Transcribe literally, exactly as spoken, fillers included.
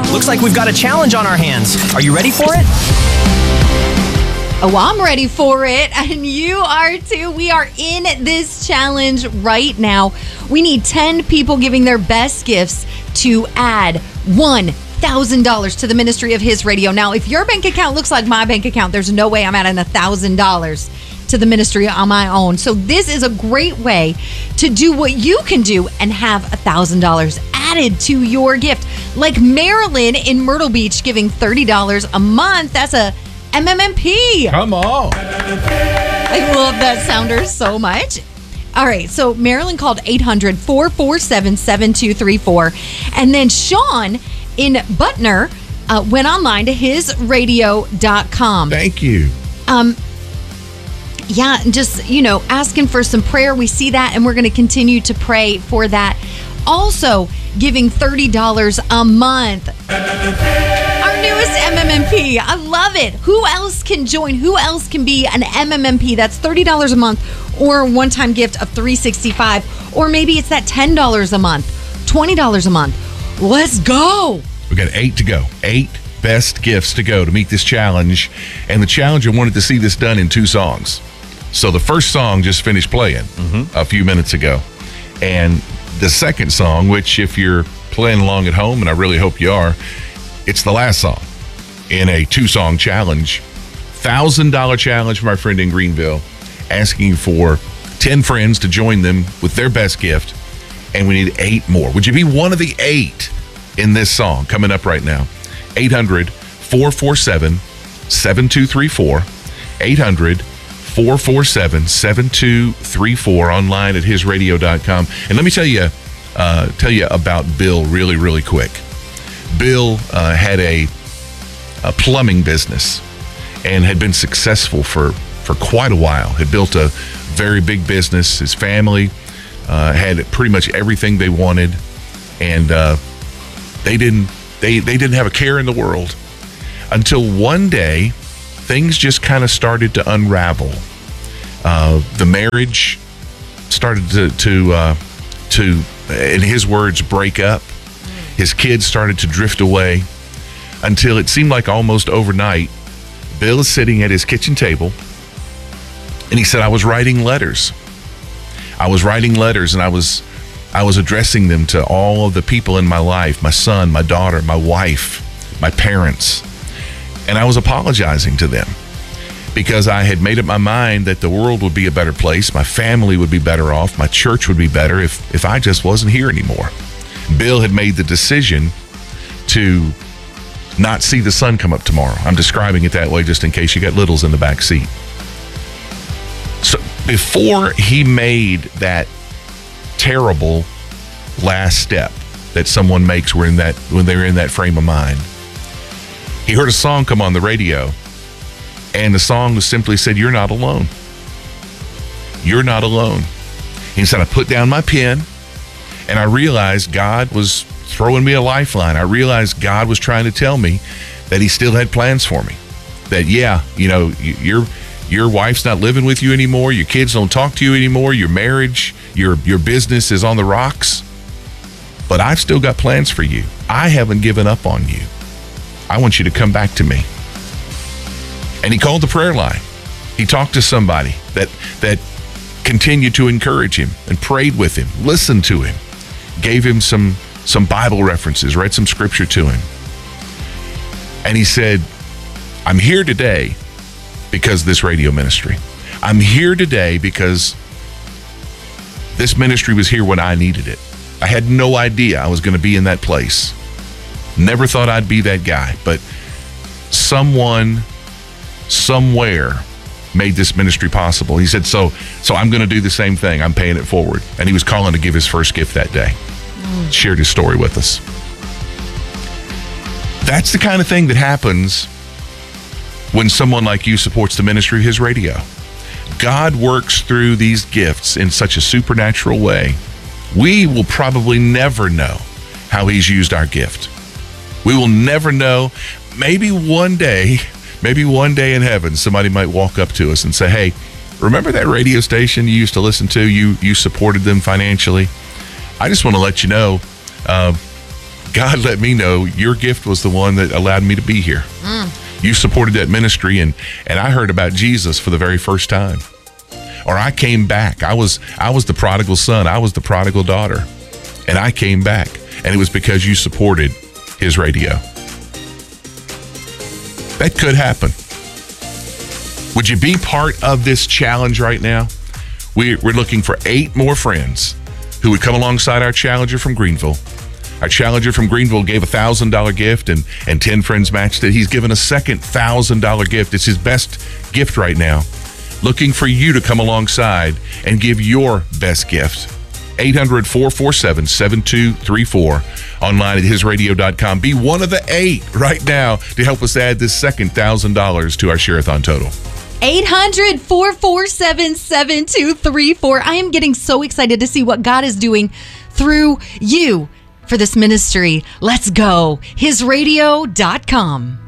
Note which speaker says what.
Speaker 1: Looks like we've got a challenge on our hands. Are you ready for it?
Speaker 2: Oh, I'm ready for it, and you are too. We are in this challenge right now. We need ten people giving their best gifts to add one thousand dollars to the ministry of His Radio. Now, if your bank account looks like my bank account, there's no way I'm adding one thousand dollars to the ministry on my own. So this is a great way to do what you can do and have one thousand dollars added to your gift. Like Marilyn in Myrtle Beach giving thirty dollars a month. That's a M M M P.
Speaker 3: Come on.
Speaker 2: I love that sounder so much. All right, so Marilyn called eight hundred, four four seven, seven two three four. And then Sean in Butner uh, went online to his radio dot com.
Speaker 3: Thank you.
Speaker 2: Um, yeah, just, you know, asking for some prayer. We see that, and we're going to continue to pray for that. Also, giving thirty dollars a month. Our newest M M M P. I love it. Who else can join? Who else can be an M M M P? That's thirty dollars a month, or a one-time gift of three hundred sixty-five dollars. Or maybe it's that ten dollars a month, twenty dollars a month. Let's go.
Speaker 3: We got eight to go. Eight best gifts to go to meet this challenge. And the challenger wanted to see this done in two songs. So the first song just finished playing mm-hmm. a few minutes ago. And the second song, which if you're playing along at home, and I really hope you are, it's the last song in a two-song challenge. one thousand dollars challenge from our friend in Greenville, asking for ten friends to join them with their best gift. And we need eight more. Would you be one of the eight in this song coming up right now? eight hundred, four four seven, seven two three four. eight hundred, four four seven, seven two three four, online at his radio dot com. And let me tell you, uh, tell you about Bill really, really quick. Bill uh, had a, a plumbing business and had been successful for, for quite a while. Had built a very big business. His family uh, had pretty much everything they wanted, and uh, they didn't they they didn't have a care in the world until one day things just kind of started to unravel. Uh, the marriage started to to uh, to, in his words, break up. His kids started to drift away until it seemed like almost overnight, Bill is sitting at his kitchen table, and he said, "I was writing letters. I was writing letters, and I was I was addressing them to all of the people in my life, my son, my daughter, my wife, my parents. And I was apologizing to them because I had made up my mind that the world would be a better place, my family would be better off, my church would be better if, if I just wasn't here anymore." Bill had made the decision to not see the sun come up tomorrow. I'm describing it that way just in case you got littles in the back seat. So before he made that terrible last step that someone makes when, that, when they're in that frame of mind, he heard a song come on the radio, and the song was simply said, "You're not alone. You're not alone." He said, "I put down my pen, and I realized God was throwing me a lifeline. I realized God was trying to tell me that He still had plans for me. That, yeah, you know, your your wife's not living with you anymore. Your kids don't talk to you anymore. Your marriage, your your business is on the rocks. But I've still got plans for you. I haven't given up on you. I want you to come back to me." And he called the prayer line. He talked to somebody that that continued to encourage him and prayed with him, listened to him, gave him some some Bible references, read some scripture to him. And he said, "I'm here today because of this radio ministry. I'm here today because this ministry was here when I needed it. I had no idea I was going to be in that place. Never thought I'd be that guy, but someone, somewhere made this ministry possible." He said, so so I'm going to do the same thing. I'm paying it forward. And he was calling to give his first gift that day. Mm. Shared his story with us. That's the kind of thing that happens when someone like you supports the ministry of His Radio. God works through these gifts in such a supernatural way. We will probably never know how He's used our gift. We will never know. Maybe one day, maybe one day in heaven, somebody might walk up to us and say, "Hey, remember that radio station you used to listen to? You you supported them financially. I just want to let you know, uh, God let me know your gift was the one that allowed me to be here. Mm. You supported that ministry, and and I heard about Jesus for the very first time. Or I came back. I was I was the prodigal son. I was the prodigal daughter. And I came back. And it was because you supported his radio. That could happen. Would you be part of this challenge right now? We, we're looking for eight more friends who would come alongside our challenger from Greenville. Our challenger from Greenville gave a one thousand dollars gift, and, and ten friends matched it. He's given a second one thousand dollars gift. It's his best gift right now. Looking for you to come alongside and give your best gift. eight hundred, four four seven, seven two three four. Online at his radio dot com. Be one of the eight right now to help us add this second one thousand dollars to our Share-a-thon total.
Speaker 2: eight hundred, four four seven, seven two three four. I am getting so excited to see what God is doing through you for this ministry. Let's go. his radio dot com.